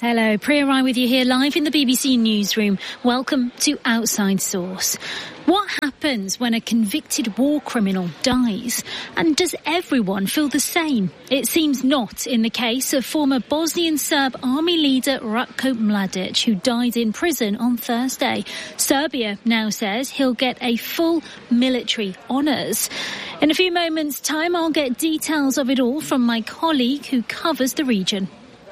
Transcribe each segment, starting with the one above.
Hello, Priya Rai with you here live in the BBC Newsroom. Welcome to Outside Source. What happens when a convicted war criminal dies? And does everyone feel the same? It seems not in the case of former Bosnian Serb army leader Ratko Mladic, who died in prison on Thursday. Serbia now says he'll get a full military honours. In a few moments' time, I'll get details of it all from my colleague who covers the region.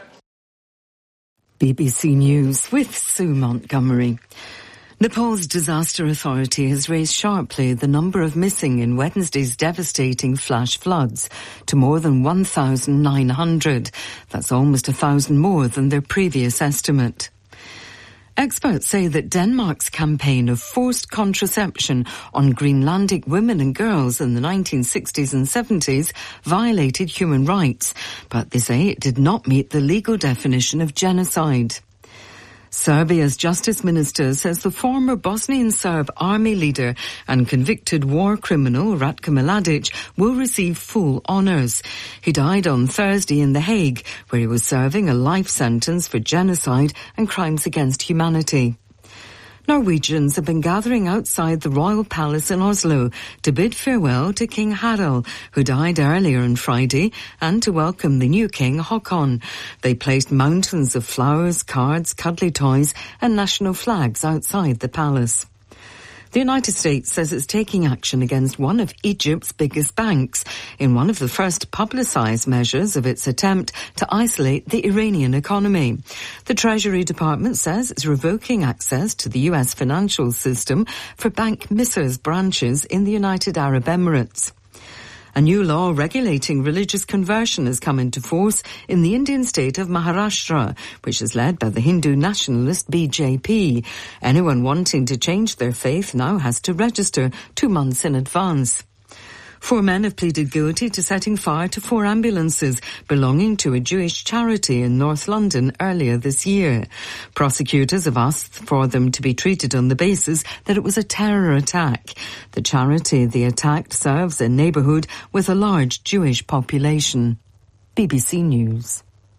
BBC News with Sue Montgomery. Nepal's disaster authority has raised sharply the number of missing in Wednesday's devastating flash floods to more than 1,900. That's almost 1,000 more than their previous estimate. Experts say that Denmark's campaign of forced contraception on Greenlandic women and girls in the 1960s and 70s violated human rights, but they say it did not meet the legal definition of genocide. Serbia's Justice Minister says the former Bosnian Serb army leader and convicted war criminal Ratko Mladic will receive full honours. He died on Thursday in The Hague, where he was serving a life sentence for genocide and crimes against humanity. Norwegians have been gathering outside the Royal Palace in Oslo to bid farewell to King Harald, who died earlier on Friday, and to welcome the new king, Håkon. They placed mountains of flowers, cards, cuddly toys and national flags outside the palace. The United States says it's taking action against one of Egypt's biggest banks in one of the first publicised measures of its attempt to isolate the Iranian economy. The Treasury Department says it's revoking access to the US financial system for Bank Misr's branches in the United Arab Emirates. A new law regulating religious conversion has come into force in the Indian state of Maharashtra, which is led by the Hindu nationalist BJP. Anyone wanting to change their faith now has to register 2 months in advance. 4 men have pleaded guilty to setting fire to 4 ambulances belonging to a Jewish charity in North London earlier this year. Prosecutors have asked for them to be treated on the basis that it was a terror attack. The charity they attacked serves a neighbourhood with a large Jewish population. BBC News.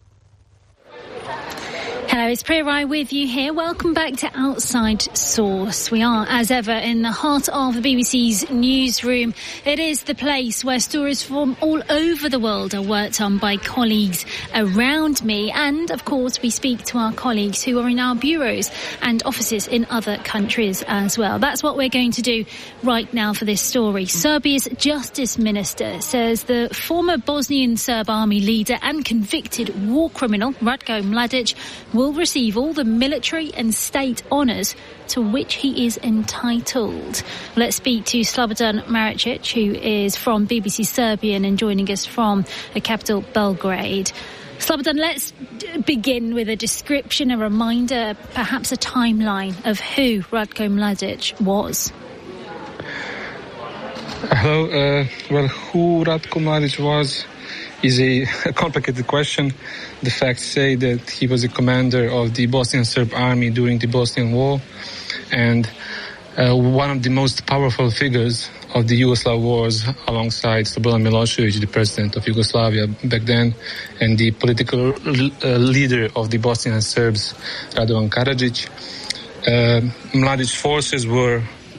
Hello, it's Priya Rai with you here. Welcome back to Outside Source. We are, as ever, in the heart of the BBC's newsroom. It is the place where stories from all over the world are worked on by colleagues around me. And, of course, we speak to our colleagues who are in our bureaus and offices in other countries as well. That's what we're going to do right now for this story. Serbia's Justice Minister says the former Bosnian Serb army leader and convicted war criminal, Ratko Mladic, will receive all the military and state honours to which he is entitled. Let's speak to Slobodan Maricic, who is from BBC Serbian and joining us from the capital, Belgrade. Slobodan, let's begin with a description, a reminder, perhaps a timeline of who Ratko Mladic was. Hello. Who Ratko Mladic was is a complicated question. The facts say that he was a commander of the Bosnian Serb army during the Bosnian War and one of the most powerful figures of the Yugoslav wars alongside Slobodan Milosevic, the president of Yugoslavia back then, and the political leader of the Bosnian Serbs, Radovan Karadzic. Mladic's forces were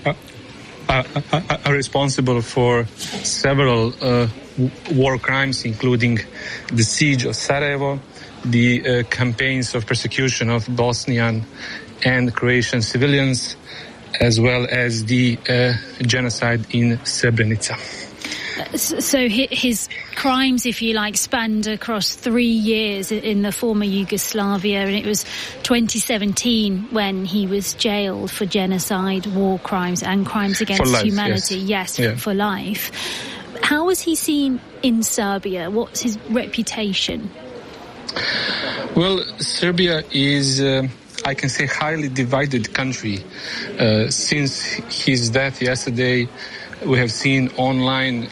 responsible for several war crimes, including the siege of Sarajevo, the campaigns of persecution of Bosnian and Croatian civilians, as well as the genocide in Srebrenica. So his crimes, if you like, spanned across 3 years in the former Yugoslavia, and it was 2017 when he was jailed for genocide, war crimes and crimes against humanity. Yes, for life. How was he seen in Serbia? What's his reputation? Well, Serbia is, I can say, highly divided country. Since his death yesterday, we have seen online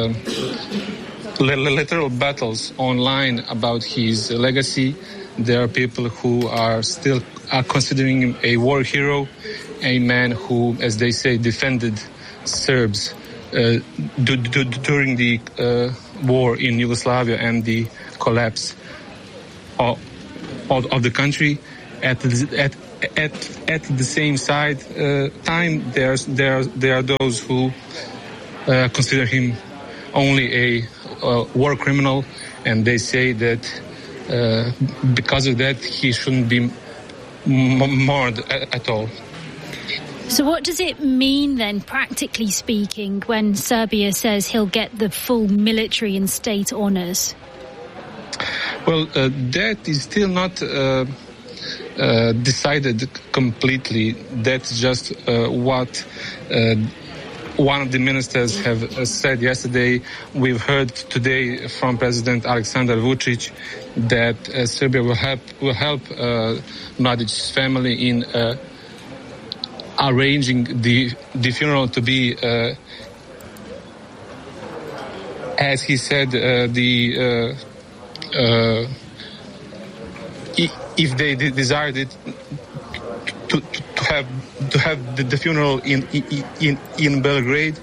literal battles online about his legacy. There are people who are still considering him a war hero, a man who, as they say, defended Serbs during the war in Yugoslavia and the collapse of the country. At the same time, there are those who consider him only a war criminal, and they say that because of that he shouldn't be mourned at all. So what does it mean then, practically speaking, when Serbia says he'll get the full military and state honours? Well, that is still not decided completely. That's just what one of the ministers have said yesterday. We've heard today from President Aleksandar Vučić that Serbia will help Mladic's family in arranging the funeral to be, as he said, if they desired it, to have the funeral in Belgrade.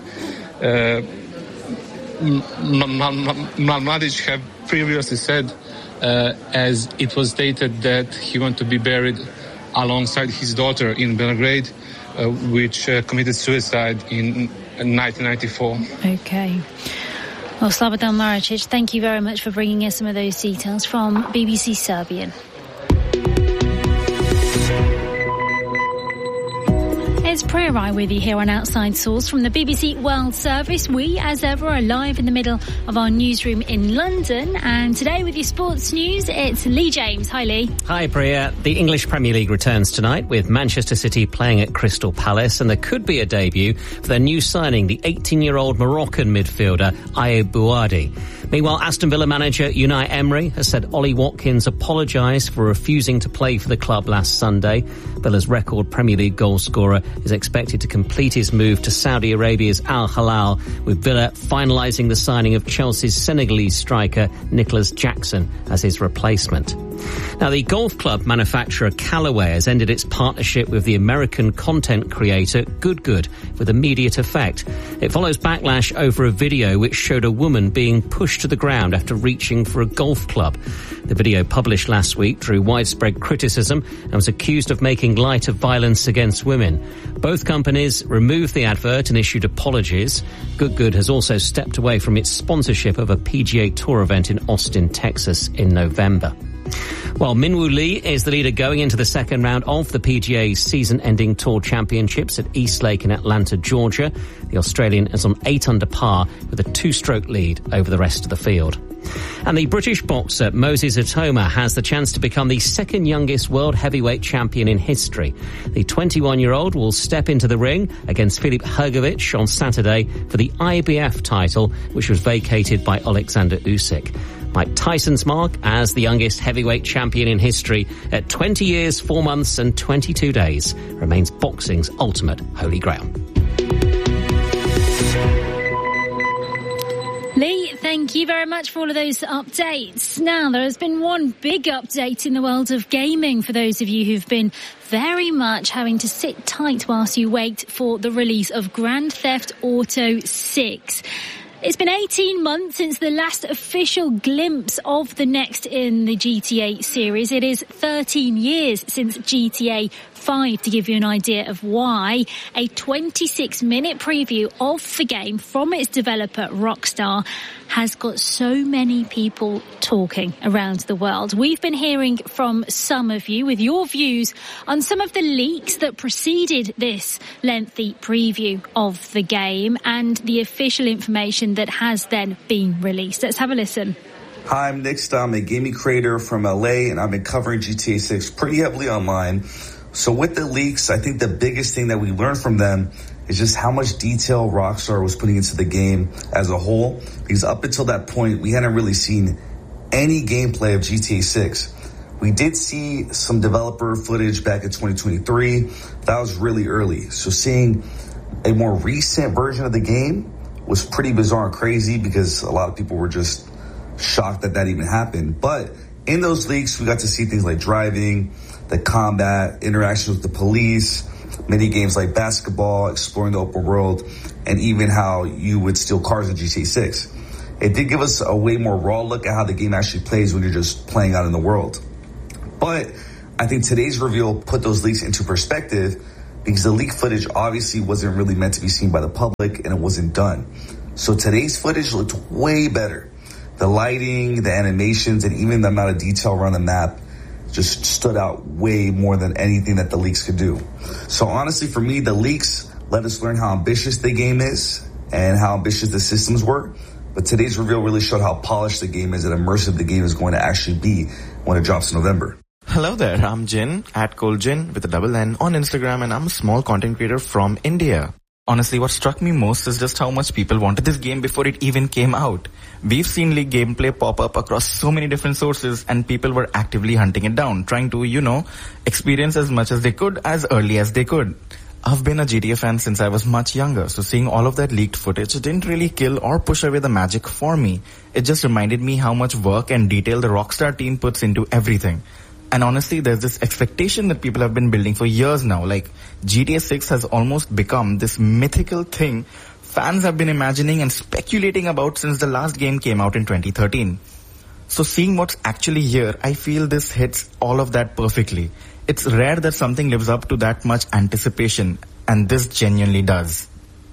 Mladić have previously said, as it was stated, that he wanted to be buried alongside his daughter in Belgrade, which committed suicide in 1994. Okay. Well, Slobodan Maricic, thank you very much for bringing us some of those details from BBC Serbian. It's Priya Rai with you here on Outside Source from the BBC World Service. We, as ever, are live in the middle of our newsroom in London. And today with your sports news, it's Lee James. Hi, Lee. Hi, Priya. The English Premier League returns tonight with Manchester City playing at Crystal Palace. And there could be a debut for their new signing, the 18-year-old Moroccan midfielder, Ayoub Bouadi. Meanwhile, Aston Villa manager Unai Emery has said Ollie Watkins apologised for refusing to play for the club last Sunday. Villa's record Premier League goal scorer is expected to complete his move to Saudi Arabia's Al Hilal, with Villa finalising the signing of Chelsea's Senegalese striker Nicholas Jackson as his replacement. Now, the golf club manufacturer Callaway has ended its partnership with the American content creator Good with immediate effect. It follows backlash over a video which showed a woman being pushed to the ground after reaching for a golf club. The video, published last week, drew widespread criticism and was accused of making light of violence against women. Both companies removed the advert and issued apologies. Good has also stepped away from its sponsorship of a PGA Tour event in Austin, Texas in November. Well, Minwoo Lee is the leader going into the second round of the PGA's season-ending Tour Championships at Eastlake in Atlanta, Georgia. The Australian is on 8 under par with a 2-stroke lead over the rest of the field. And the British boxer Moses Atoma has the chance to become the second youngest world heavyweight champion in history. The 21-year-old will step into the ring against Filip Hrgović on Saturday for the IBF title, which was vacated by Alexander Usyk. Mike Tyson's mark as the youngest heavyweight champion in history at 20 years, 4 months and 22 days remains boxing's ultimate holy grail. Lee, thank you very much for all of those updates. Now, there has been one big update in the world of gaming for those of you who've been very much having to sit tight whilst you wait for the release of Grand Theft Auto 6. It's been 18 months since the last official glimpse of the next in the GTA series. It is 13 years since GTA 5, to give you an idea of why. A 26-minute preview of the game from its developer Rockstar has got so many people talking around the world. We've been hearing from some of you with your views on some of the leaks that preceded this lengthy preview of the game and the official information that has then been released. Let's have a listen. Hi, I'm Nick Stamm, a gaming creator from LA, and I've been covering GTA 6 pretty heavily online. So with the leaks, I think the biggest thing that we learned from them is just how much detail Rockstar was putting into the game as a whole. Because up until that point, we hadn't really seen any gameplay of GTA 6. We did see some developer footage back in 2023. That was really early. So seeing a more recent version of the game was pretty bizarre and crazy because a lot of people were just shocked that even happened. But in those leaks, we got to see things like driving, the combat, interactions with the police, mini games like basketball, exploring the open world, and even how you would steal cars in GTA 6. It did give us a way more raw look at how the game actually plays when you're just playing out in the world. But I think today's reveal put those leaks into perspective because the leak footage obviously wasn't really meant to be seen by the public and it wasn't done. So today's footage looked way better. The lighting, the animations, and even the amount of detail around the map just stood out way more than anything that the leaks could do. So honestly, for me, the leaks let us learn how ambitious the game is and how ambitious the systems were. But today's reveal really showed how polished the game is and immersive the game is going to actually be when it drops in November. Hello there, I'm Jin, @ColdJin with a double N on Instagram, and I'm a small content creator from India. Honestly, what struck me most is just how much people wanted this game before it even came out. We've seen leaked gameplay pop up across so many different sources, and people were actively hunting it down, trying to, experience as much as they could as early as they could. I've been a GTA fan since I was much younger, so seeing all of that leaked footage didn't really kill or push away the magic for me. It just reminded me how much work and detail the Rockstar team puts into everything. And honestly, there's this expectation that people have been building for years now. Like, GTA 6 has almost become this mythical thing fans have been imagining and speculating about since the last game came out in 2013. So seeing what's actually here, I feel this hits all of that perfectly. It's rare that something lives up to that much anticipation, and this genuinely does.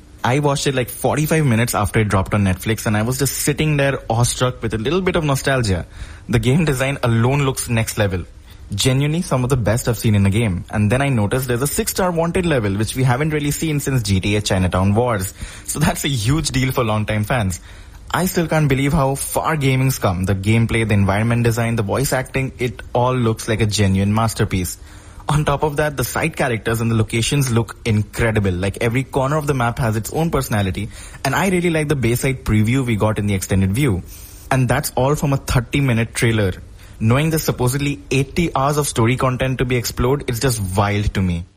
I watched it like 45 minutes after it dropped on Netflix, and I was just sitting there awestruck with a little bit of nostalgia. The game design alone looks next level. Genuinely some of the best I've seen in a game. And then I noticed there's a 6-star wanted level, which we haven't really seen since GTA Chinatown Wars. So that's a huge deal for longtime fans. I still can't believe how far gaming's come. The gameplay, the environment design, the voice acting, it all looks like a genuine masterpiece. On top of that, the side characters and the locations look incredible. Like, every corner of the map has its own personality. And I really like the Bayside preview we got in the extended view. And that's all from a 30-minute trailer. Knowing there's supposedly 80 hours of story content to be explored, it's just wild to me.